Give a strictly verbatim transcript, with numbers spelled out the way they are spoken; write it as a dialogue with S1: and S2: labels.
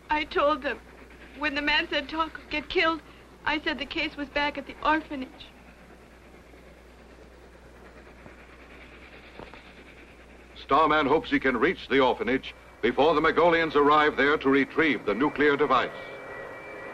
S1: I told them. When the man said Talk could get killed, I said the case was back at the orphanage.
S2: Starman hopes he can reach the orphanage before the Megolians arrive there to retrieve the nuclear device.